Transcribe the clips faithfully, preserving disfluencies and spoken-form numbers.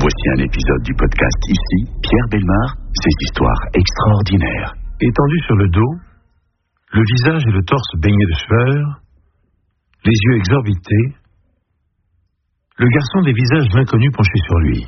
Voici un épisode du podcast Ici, Pierre Bellemare, ses histoires extraordinaires. Étendu sur le dos, le visage et le torse baignés de sueur, les yeux exorbités, le garçon des visages inconnus penché sur lui.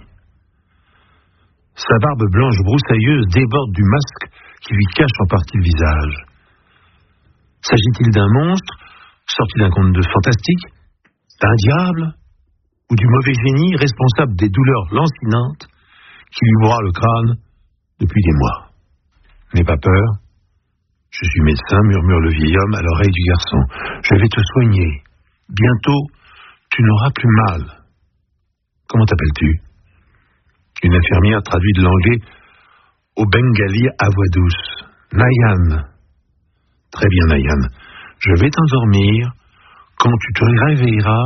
Sa barbe blanche broussailleuse déborde du masque qui lui cache en partie le visage. S'agit-il d'un monstre, sorti d'un conte de fantastique, d'un diable, ou du mauvais génie responsable des douleurs lancinantes qui lui broient le crâne depuis des mois? N'aie pas peur, je suis médecin, murmure le vieil homme à l'oreille du garçon. Je vais te soigner. Bientôt, tu n'auras plus mal. Comment t'appelles-tu? Une infirmière traduit de l'anglais au bengali à voix douce. Nayan. Très bien, Nayan. Je vais t'endormir. Quand tu te réveilleras,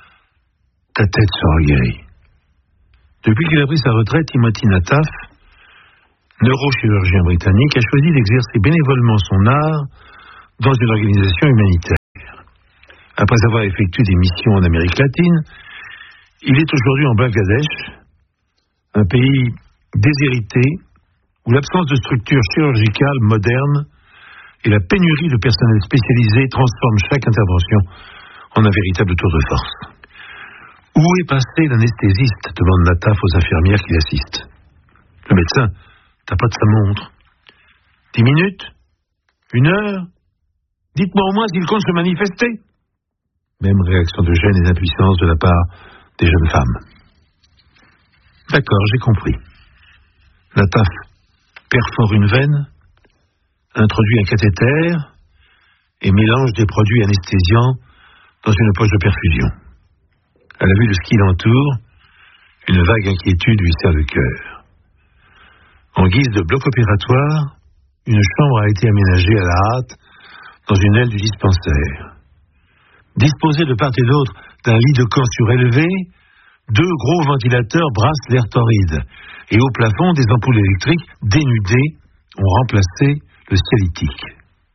ta tête sera guérie. Depuis qu'il a pris sa retraite, Timothy Nataf, neurochirurgien britannique, a choisi d'exercer bénévolement son art dans une organisation humanitaire. Après avoir effectué des missions en Amérique latine, il est aujourd'hui en Bangladesh, un pays déshérité où l'absence de structures chirurgicales modernes et la pénurie de personnel spécialisé transforment chaque intervention en un véritable tour de force. Où est passé l'anesthésiste? Demande Nataf aux infirmières qui l'assistent. Le médecin tapote sa montre. Dix minutes? Une heure? Dites-moi au moins s'il compte se manifester. Même réaction de gêne et d'impuissance de la part des jeunes femmes. D'accord, j'ai compris. Nataf perfore une veine, introduit un cathéter et mélange des produits anesthésiants dans une poche de perfusion. À la vue de ce qui l'entoure, une vague inquiétude lui serre le cœur. En guise de bloc opératoire, une chambre a été aménagée à la hâte dans une aile du dispensaire. Disposée de part et d'autre d'un lit de camp surélevé, deux gros ventilateurs brassent l'air torride et au plafond, des ampoules électriques dénudées ont remplacé le ciel-itique.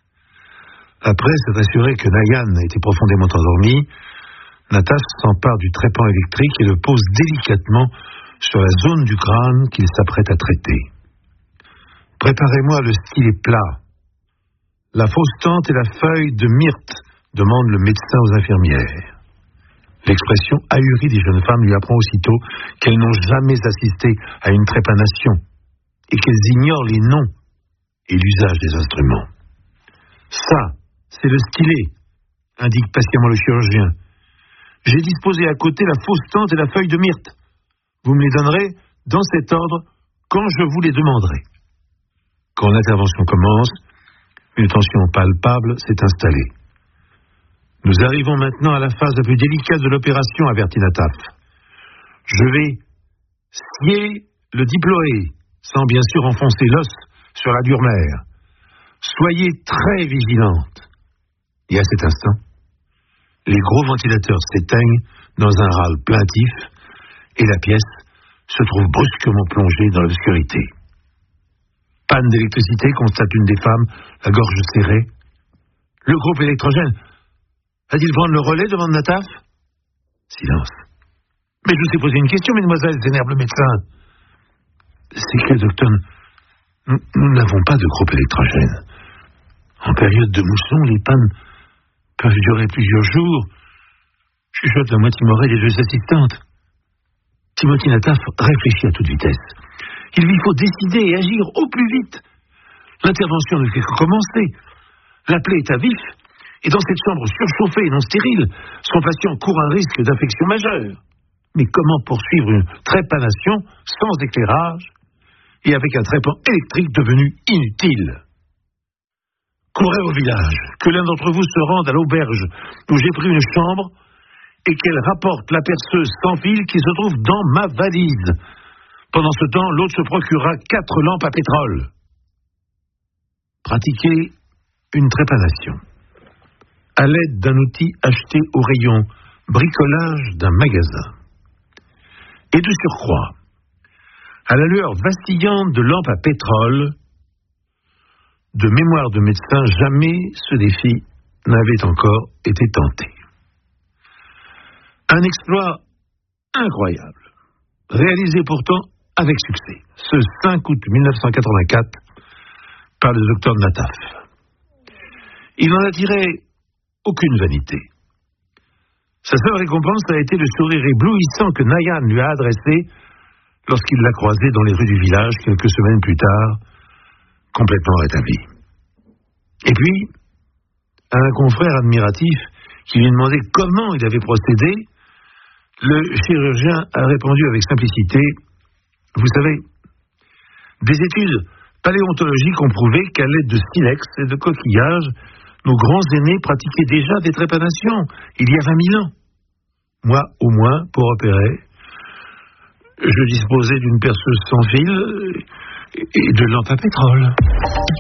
Après s'être assuré que Nayan était profondément endormi, Nataf s'empare du trépan électrique et le pose délicatement sur la zone du crâne qu'il s'apprête à traiter. Préparez-moi le stylet plat. La fausse tente et la feuille de myrte, demande le médecin aux infirmières. L'expression ahurie des jeunes femmes lui apprend aussitôt qu'elles n'ont jamais assisté à une trépanation et qu'elles ignorent les noms et l'usage des instruments. Ça, c'est le stylet, indique patiemment le chirurgien. J'ai disposé à côté la fausse tente et la feuille de myrte. Vous me les donnerez dans cet ordre quand je vous les demanderai. Quand l'intervention commence, une tension palpable s'est installée. Nous arrivons maintenant à la phase la plus délicate de l'opération, avertit Nataf. Je vais scier le diploé, sans bien sûr enfoncer l'os sur la dure mère. Soyez très vigilante. Et à cet instant, les gros ventilateurs s'éteignent dans un râle plaintif et la pièce se trouve brusquement plongée dans l'obscurité. Panne d'électricité, constate une des femmes, la gorge serrée. Le groupe électrogène va-t-il prendre le relais, demande Nataf. Silence. Mais je vous ai posé une question, mesdemoiselles, s'énerve le médecin. C'est que, docteur, nous, nous n'avons pas de groupe électrogène. En période de mousson, les pannes peuvent durer plusieurs jours. Chuchote la moitié morée des deux assistantes. Timothy Nataf réfléchit à toute vitesse. Il lui faut décider et agir au plus vite. L'intervention ne fait que commencer. La plaie est à vif, et dans cette chambre surchauffée et non stérile, son patient court un risque d'infection majeure. Mais comment poursuivre une trépanation sans éclairage et avec un trépan électrique devenu inutile? Courez au village, que l'un d'entre vous se rende à l'auberge où j'ai pris une chambre et qu'elle rapporte la perceuse sans fil qui se trouve dans ma valise. Pendant ce temps, l'autre se procurera quatre lampes à pétrole. Pratiquez une trépanation à l'aide d'un outil acheté au rayon bricolage d'un magasin. Et de surcroît, à la lueur vacillante de lampes à pétrole, de mémoire de médecin, jamais ce défi n'avait encore été tenté. Un exploit incroyable. réalisé pourtant avec succès, ce cinq août mille neuf cent quatre-vingt-quatre, par le docteur Nataf. Il n'en a tiré aucune vanité. Sa seule récompense a été le sourire éblouissant que Nayan lui a adressé lorsqu'il l'a croisé dans les rues du village quelques semaines plus tard, complètement rétabli. Et puis, à un confrère admiratif qui lui demandait comment il avait procédé, le chirurgien a répondu avec simplicité: « Vous savez, des études paléontologiques ont prouvé qu'à l'aide de silex et de coquillages, nos grands aînés pratiquaient déjà des trépanations il y a vingt mille ans. Moi, au moins, pour opérer, je disposais d'une perceuse sans fil et de lampe à pétrole. »